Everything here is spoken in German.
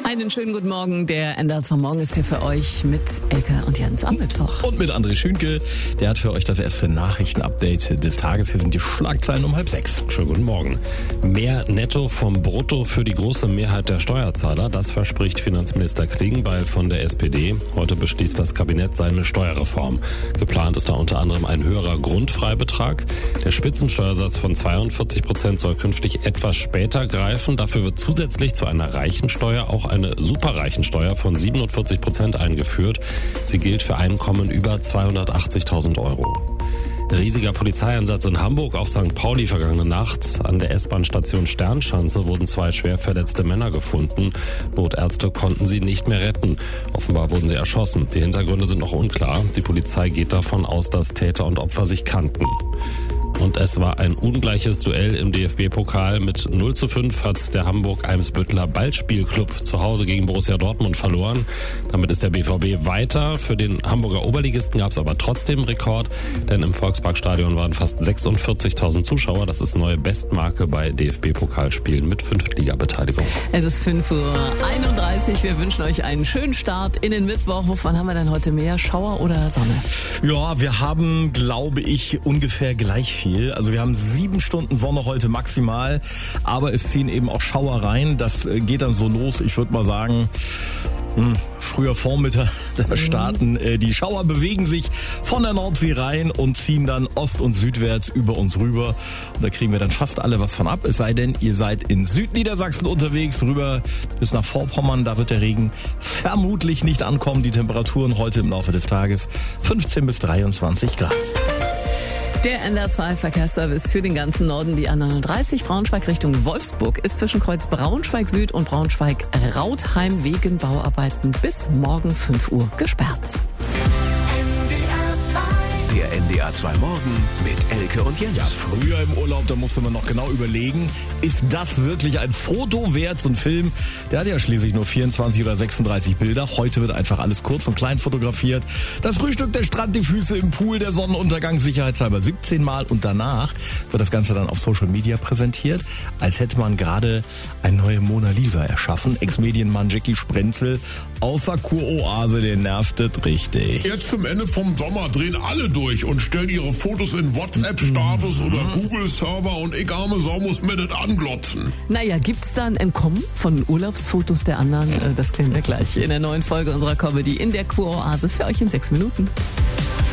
Einen schönen guten Morgen. Der NDR von morgen ist hier für euch mit Elke und Jens am Mittwoch. Und mit André Schünke. Der hat für euch das erste Nachrichtenupdate des Tages. Hier sind die Schlagzeilen um 5:30. Schönen guten Morgen. Mehr Netto vom Brutto für die große Mehrheit der Steuerzahler. Das verspricht Finanzminister Klingbeil von der SPD. Heute beschließt das Kabinett seine Steuerreform. Geplant ist da unter anderem ein höherer Grundfreibetrag. Der Spitzensteuersatz von 42% soll künftig etwas später greifen. Dafür wird zusätzlich zu einer Reichensteuer auch eine Superreichensteuer von 47% eingeführt. Sie gilt für Einkommen über 280.000 Euro. Riesiger Polizeieinsatz in Hamburg auf St. Pauli vergangene Nacht. An der S-Bahn-Station Sternschanze wurden 2 schwer verletzte Männer gefunden. Notärzte konnten sie nicht mehr retten. Offenbar wurden sie erschossen. Die Hintergründe sind noch unklar. Die Polizei geht davon aus, dass Täter und Opfer sich kannten. Und es war ein ungleiches Duell im DFB-Pokal. Mit 0:5 hat der Hamburg-Eimsbütteler Ballspielclub zu Hause gegen Borussia Dortmund verloren. Damit ist der BVB weiter. Für den Hamburger Oberligisten gab es aber trotzdem Rekord, denn im Volksparkstadion waren fast 46.000 Zuschauer. Das ist neue Bestmarke bei DFB-Pokalspielen mit 5-Liga-Beteiligung. Es ist 5:31 Uhr. Wir wünschen euch einen schönen Start in den Mittwoch. Wovon haben wir denn heute mehr? Schauer oder Sonne? Ja, wir haben, glaube ich, ungefähr gleich viel. Also wir haben 7 Stunden Sonne heute maximal, aber es ziehen eben auch Schauer rein. Das geht dann so los, ich würde mal sagen, früher Vormittag, da starten die Schauer, bewegen sich von der Nordsee rein und ziehen dann ost- und südwärts über uns rüber. Und da kriegen wir dann fast alle was von ab, es sei denn, ihr seid in Südniedersachsen unterwegs, rüber bis nach Vorpommern, da wird der Regen vermutlich nicht ankommen. Die Temperaturen heute im Laufe des Tages 15 bis 23 Grad. Der NDR 2 Verkehrsservice für den ganzen Norden, die A39 Braunschweig Richtung Wolfsburg, ist zwischen Kreuz Braunschweig Süd und Braunschweig Rautheim wegen Bauarbeiten bis morgen 5 Uhr gesperrt. Der NDR 2 Morgen mit Elke und Jens. Ja, früher im Urlaub, da musste man noch genau überlegen, ist das wirklich ein Foto wert? So ein Film, der hat ja schließlich nur 24 oder 36 Bilder. Heute wird einfach alles kurz und klein fotografiert. Das Frühstück, der Strand, die Füße im Pool, der Sonnenuntergang sicherheitshalber 17 Mal. Und danach wird das Ganze dann auf Social Media präsentiert, als hätte man gerade eine neue Mona Lisa erschaffen. Ex-Medienmann Jackie Sprenzel aus der Kuroase, den nervt es richtig. Jetzt zum Ende vom Sommer drehen alle durch und stellen ihre Fotos in WhatsApp-Status oder Google-Server und ich arme Sau muss mir das anglotzen. Naja, gibt's da ein Entkommen von Urlaubsfotos der anderen? Das klären wir gleich in der neuen Folge unserer Comedy in der Kuroase für euch in 6 Minuten.